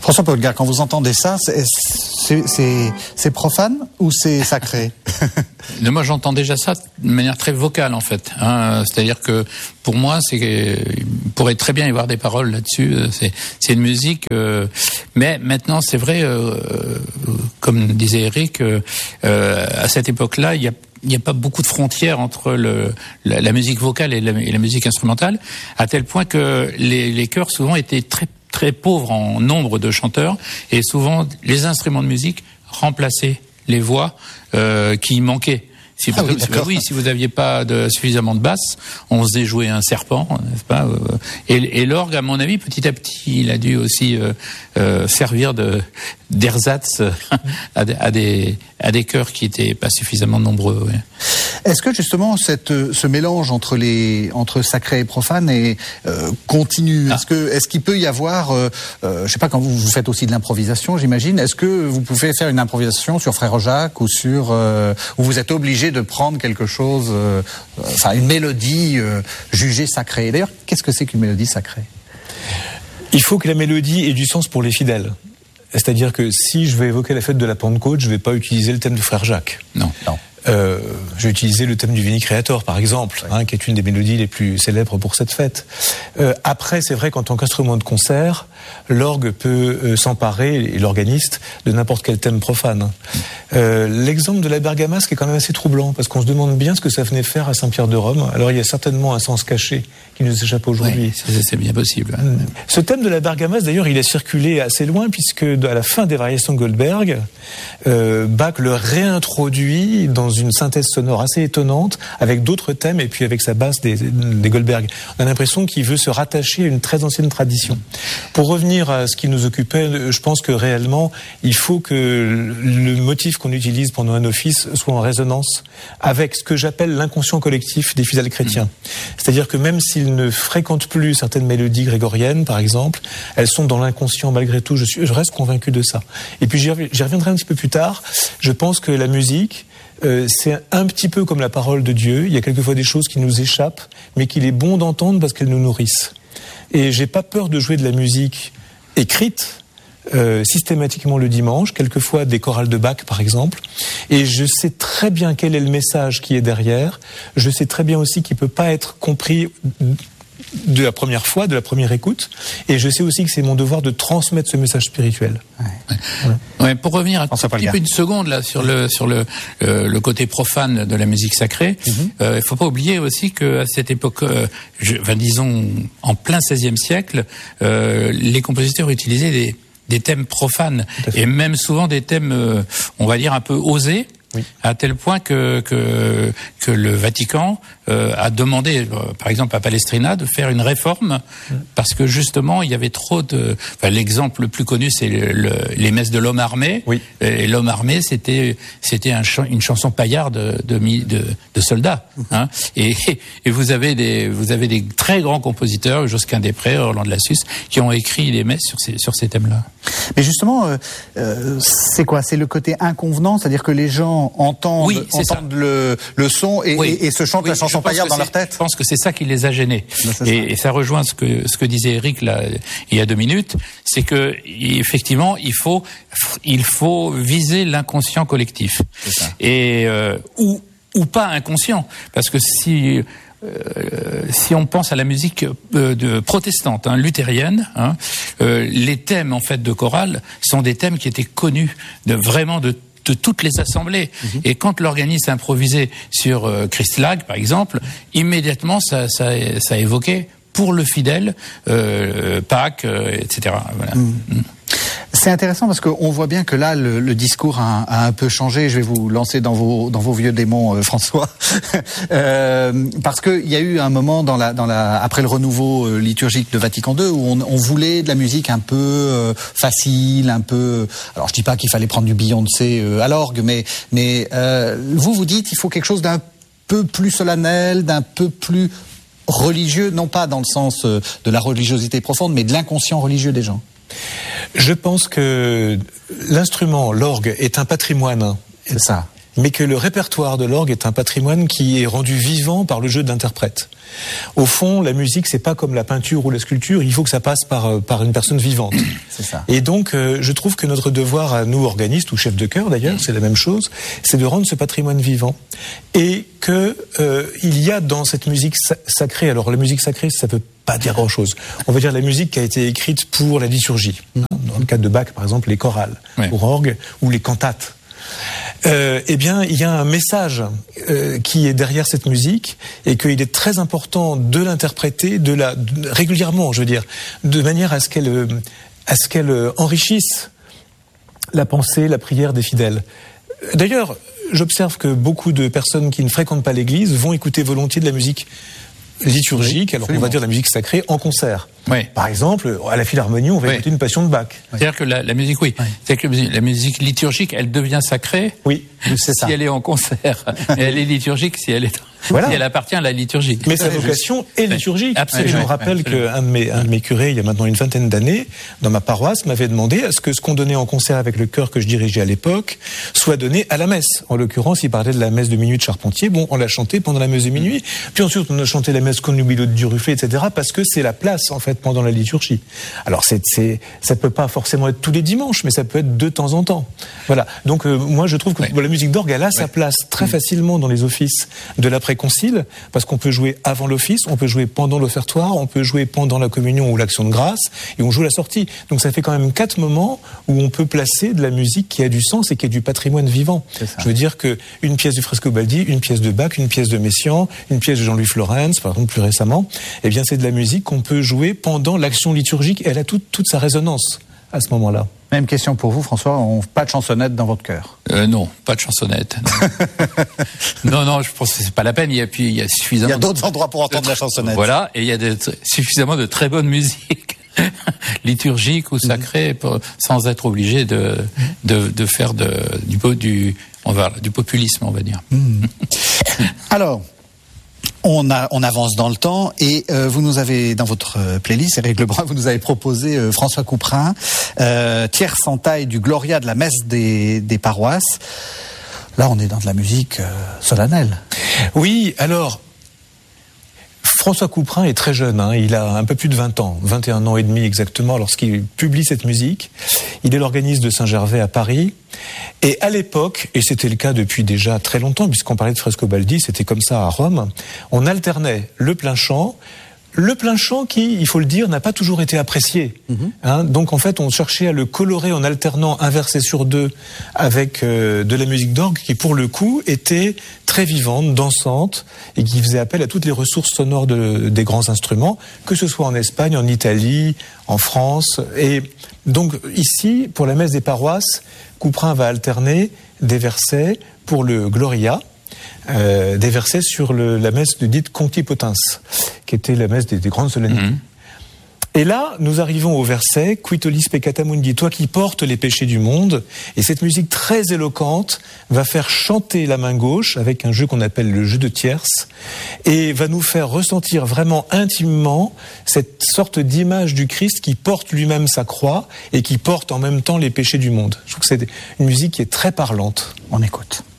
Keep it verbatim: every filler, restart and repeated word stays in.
François Polgar, quand vous entendez ça, c'est, c'est, c'est, c'est profane ou c'est sacré? Moi, j'entends déjà ça de manière très vocale, en fait. Hein. C'est-à-dire que, pour moi, c'est, il pourrait très bien y avoir des paroles là-dessus. C'est, c'est une musique. Euh, mais maintenant, c'est vrai, euh, comme disait Eric, euh, à cette époque-là, il y a il n'y a pas beaucoup de frontières entre le, la, la musique vocale et la, et la musique instrumentale, à tel point que les, les chœurs souvent étaient très très pauvres en nombre de chanteurs, et souvent les instruments de musique remplaçaient les voix euh, qui manquaient. Si vous, ah oui, oui, si vous n'aviez pas de, suffisamment de basse, on faisait jouer un serpent, n'est-ce pas? Et, et l'orgue, à mon avis, petit à petit, il a dû aussi euh, euh, servir de d'ersatz à, à des à des chœurs qui étaient pas suffisamment nombreux. Ouais. Est-ce que justement cette ce mélange entre les entre sacré et profane est euh, continue? Ah. Est-ce que est-ce qu'il peut y avoir, euh, euh, je sais pas, quand vous, vous faites aussi de l'improvisation, j'imagine. Est-ce que vous pouvez faire une improvisation sur Frère Jacques ou sur euh, où vous êtes obligé de prendre quelque chose, euh, enfin une mélodie euh, jugée sacrée? D'ailleurs, qu'est-ce que c'est qu'une mélodie sacrée? Il faut que la mélodie ait du sens pour les fidèles. C'est-à-dire que si je vais évoquer la fête de la Pentecôte, je ne vais pas utiliser le thème de Frère Jacques. Non, non. Euh, je vais utiliser le thème du Veni Creator, par exemple, hein, qui est une des mélodies les plus célèbres pour cette fête. Euh, après, c'est vrai qu'en tant qu'instrument de concert, l'orgue peut euh, s'emparer, et l'organiste, de n'importe quel thème profane. Euh, l'exemple de la bergamasque est quand même assez troublant, parce qu'on se demande bien ce que ça venait faire à Saint-Pierre de Rome. Alors il y a certainement un sens caché qui nous échappe aujourd'hui. Oui, c'est, c'est bien possible. Ce thème de la bergamasque, d'ailleurs, il a circulé assez loin, puisque à la fin des variations de Goldberg, euh, Bach le réintroduit dans une synthèse sonore assez étonnante, avec d'autres thèmes, et puis avec sa basse des, des Goldberg. On a l'impression qu'il veut se rattacher à une très ancienne tradition. Pour revenir à ce qui nous occupait, je pense que réellement, il faut que le motif qu'on utilise pendant un office soit en résonance avec ce que j'appelle l'inconscient collectif des fidèles chrétiens. C'est-à-dire que même s'ils ne fréquentent plus certaines mélodies grégoriennes, par exemple, elles sont dans l'inconscient malgré tout. Je, suis, je reste convaincu de ça. Et puis j'y reviendrai un petit peu plus tard. Je pense que la musique, Euh, c'est un petit peu comme la parole de Dieu. Il y a quelquefois des choses qui nous échappent, mais qu'il est bon d'entendre parce qu'elles nous nourrissent. Et j'ai pas peur de jouer de la musique écrite euh, systématiquement le dimanche, quelquefois des chorales de Bach par exemple. Et je sais très bien quel est le message qui est derrière. Je sais très bien aussi qu'il peut pas être compris de la première fois, de la première écoute, et je sais aussi que c'est mon devoir de transmettre ce message spirituel. Ouais. Ouais. Ouais, pour revenir un petit peu une seconde là sur le sur le euh, le côté profane de la musique sacrée, il mm-hmm. euh, faut pas oublier aussi que à cette époque, euh, je, enfin, disons en plein seizième siècle, euh, les compositeurs utilisaient des des thèmes profanes et même souvent des thèmes, euh, on va dire un peu osés. Oui. À tel point que que que le Vatican euh, a demandé, euh, par exemple à Palestrina, de faire une réforme mmh. parce que justement il y avait trop de. Enfin, l'exemple le plus connu c'est le, le, les messes de l'homme armé. Oui. Et l'homme armé c'était c'était un ch- une chanson paillarde de de, de, de soldats. Mmh. Hein. Et et vous avez des vous avez des très grands compositeurs, Josquin des Prés, Roland de Lassus, qui ont écrit les messes sur ces sur ces thèmes-là. Mais justement, euh, euh, c'est quoi? C'est le côté inconvenant, c'est-à-dire que les gens entendent, oui, entendent le, le son et, oui. et, et se chantent oui, la chanson paillarde dans leur tête. Je pense que c'est ça qui les a gênés. Ben, et, ça. et ça rejoint ce que ce que disait Eric là il y a deux minutes, c'est que effectivement il faut il faut viser l'inconscient collectif et euh, ou ou pas inconscient, parce que si Euh, si on pense à la musique euh, de protestante, hein, luthérienne, hein, euh, les thèmes en fait de chorale sont des thèmes qui étaient connus de vraiment de de toutes les assemblées. Mmh. Et quand l'organiste improvisait sur euh, Christlag, par exemple, immédiatement ça ça ça évoquait pour le fidèle euh, Pâques, euh, et cetera. Voilà. Mmh. Mmh. C'est intéressant parce qu'on voit bien que là le, le discours a, a un peu changé. Je vais vous lancer dans vos dans vos vieux démons, euh, François, euh, parce que il y a eu un moment dans la dans la après le renouveau euh, liturgique de Vatican deux où on, on voulait de la musique un peu euh, facile, un peu. Alors je dis pas qu'il fallait prendre du Beyoncé euh, à l'orgue, mais mais euh, vous vous dites il faut quelque chose d'un peu plus solennel, d'un peu plus religieux, non pas dans le sens euh, de la religiosité profonde, mais de l'inconscient religieux des gens. Je pense que l'instrument, l'orgue, est un patrimoine. C'est ça. mais que le répertoire de l'orgue est un patrimoine qui est rendu vivant par le jeu d'interprètes. Au fond, la musique, c'est pas comme la peinture ou la sculpture, il faut que ça passe par, par une personne vivante. C'est ça. Et donc, euh, je trouve que notre devoir à nous, organistes ou chefs de chœur d'ailleurs, c'est la même chose, c'est de rendre ce patrimoine vivant. Et que euh, il y a dans cette musique sa- sacrée, alors la musique sacrée, ça peut pas dire grand-chose. On va dire la musique qui a été écrite pour la liturgie. Dans le cadre de Bach, par exemple, les chorales, Ouais. pour orgue, ou les cantates. Euh, eh bien, il y a un message euh, qui est derrière cette musique et qu'il est très important de l'interpréter, de la de, régulièrement, je veux dire, de manière à ce qu'elle euh, à ce qu'elle euh, enrichisse la pensée, la prière des fidèles. D'ailleurs, j'observe que beaucoup de personnes qui ne fréquentent pas l'Église vont écouter volontiers de la musique liturgique, Oui, alors qu'on va dire la musique sacrée, en concert. Oui. Par exemple, à la Philharmonie, on va Oui. écouter une passion de Bach. C'est-à-dire que la, la musique, oui, c'est que la musique, la musique liturgique, elle devient sacrée Oui, c'est si ça. elle est en concert. Et elle est liturgique si elle est, Voilà. si elle appartient à la liturgie. mais sa vocation est liturgique. Absolument. Et je me rappelle Absolument. qu'un de mes, un de mes curés, il y a maintenant une vingtaine d'années, dans ma paroisse, m'avait demandé à ce que ce qu'on donnait en concert avec le chœur que je dirigeais à l'époque soit donné à la messe. En l'occurrence, il parlait de la messe de minuit de Charpentier. Bon, on l'a chanté pendant la messe de minuit. Puis ensuite, on a chanté la messe Connubilo de Duruflé, et cetera, parce que c'est la place, en fait, pendant la liturgie. Alors, c'est, c'est, ça peut pas forcément être tous les dimanches, mais ça peut être de temps en temps. Voilà. Donc, euh, moi, je trouve que Oui. la musique d'orgue, elle a sa place très facilement dans les offices de l'après-concile, parce qu'on peut jouer avant l'office, on peut jouer pendant l'offertoire, on peut jouer pendant la communion ou l'action de grâce, et on joue la sortie. Donc, ça fait quand même quatre moments où on peut placer de la musique qui a du sens et qui est du patrimoine vivant. C'est ça. Je veux dire que une pièce du Frescobaldi, une pièce de Bach, une pièce de Messiaen, une pièce de Jean-Louis Florenz, par exemple plus récemment, eh bien, c'est de la musique qu'on peut jouer pendant l'action liturgique. Elle a toute, toute sa résonance à ce moment-là. Même question pour vous, François. On, pas de chansonnette dans votre cœur. Euh, non, pas de chansonnette. Non, non, je pense que c'est pas la peine. Il y a puis il y a Il suffisamment. y a d'autres endroits pour entendre la chansonnette. Voilà, et il y a de- suffisamment de très bonne musique liturgique ou sacrée pour- sans être obligé de de, de faire de, du po- du on va du populisme, on va dire. Alors, on, a, on avance dans le temps et euh, vous nous avez, dans votre euh, playlist, Éric Lebrun, vous nous avez proposé euh, François Couperin, euh, tierce en taille du Gloria de la messe des, des paroisses. Là, on est dans de la musique euh, solennelle. Oui, alors, François Couperin est très jeune, hein, il a un peu plus de vingt ans, vingt et un ans et demi exactement, lorsqu'il publie cette musique. Il est l'organiste de Saint-Gervais à Paris. Et à l'époque, et c'était le cas depuis déjà très longtemps, puisqu'on parlait de Frescobaldi, c'était comme ça à Rome, on alternait le plein chant, le plein chant qui, il faut le dire, n'a pas toujours été apprécié. Hein, donc en fait, on cherchait à le colorer en alternant un verset sur deux avec euh, de la musique d'orgue qui, pour le coup, était très vivante, dansante, et qui faisait appel à toutes les ressources sonores de, des grands instruments, que ce soit en Espagne, en Italie, en France. Et donc ici, pour la messe des paroisses, Couperin va alterner des versets pour le Gloria, Euh, des versets sur le, la messe de dite Concti Potens, qui était la messe des, des grandes solennités. Mhm. Et là, nous arrivons au verset Qui tollis peccata mundi, toi qui portes les péchés du monde. Et cette musique très éloquente va faire chanter la main gauche avec un jeu qu'on appelle le jeu de tierce et va nous faire ressentir vraiment intimement cette sorte d'image du Christ qui porte lui-même sa croix et qui porte en même temps les péchés du monde. Je trouve que c'est une musique qui est très parlante. On écoute.